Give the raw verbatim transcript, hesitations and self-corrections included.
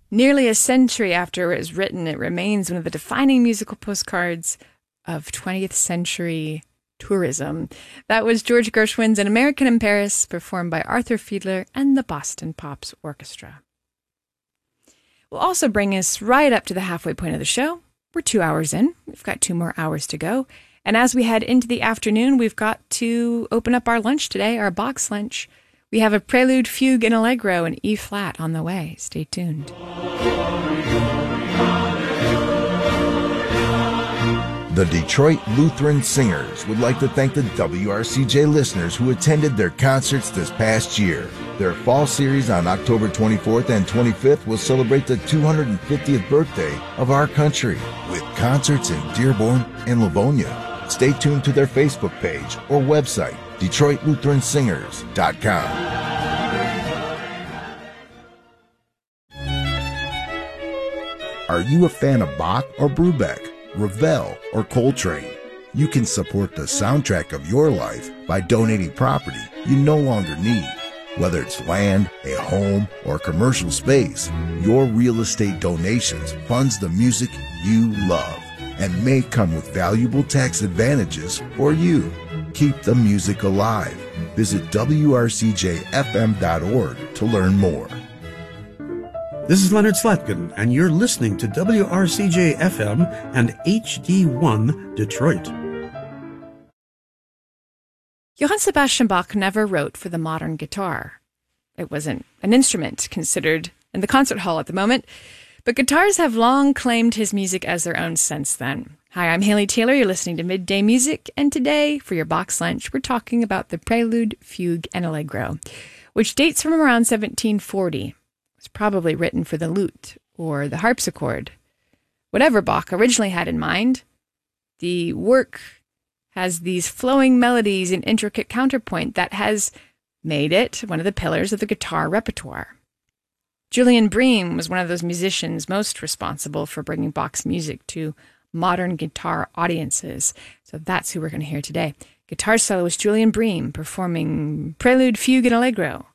Nearly a century after it was written, it remains one of the defining musical postcards of twentieth century tourism. That was George Gershwin's An American in Paris, performed by Arthur Fiedler and the Boston Pops Orchestra. Will also bring us right up to the halfway point of the show. We're two hours in. We've got two more hours to go. And as we head into the afternoon, we've got to open up our lunch today, our box lunch. We have a Prelude, Fugue, and Allegro in E-flat on the way. Stay tuned. The Detroit Lutheran Singers would like to thank the W R C J listeners who attended their concerts this past year. Their fall series on October twenty-fourth and twenty-fifth will celebrate the two hundred fiftieth birthday of our country with concerts in Dearborn and Livonia. Stay tuned to their Facebook page or website, Detroit Lutheran Singers dot com. Are you a fan of Bach or Brubeck, Ravel, or Coltrane? You can support the soundtrack of your life by donating property you no longer need. Whether it's land, a home, or commercial space, your real estate donations funds the music you love and may come with valuable tax advantages for you. Keep the music alive. Visit W R C J F M dot org to learn more. This is Leonard Slatkin, and you're listening to W R C J F M and H D one Detroit. Johann Sebastian Bach never wrote for the modern guitar. It wasn't an instrument considered in the concert hall at the moment, but guitars have long claimed his music as their own since then. Hi, I'm Haley Taylor. You're listening to Midday Music, and today, for your box lunch, we're talking about the Prelude, Fugue, and Allegro, which dates from around seventeen forty. It was probably written for the lute or the harpsichord. Whatever Bach originally had in mind, the work has these flowing melodies and intricate counterpoint that has made it one of the pillars of the guitar repertoire. Julian Bream was one of those musicians most responsible for bringing Bach's music to modern guitar audiences. So that's who we're going to hear today. Guitar soloist Julian Bream performing Prelude, Fugue, and Allegro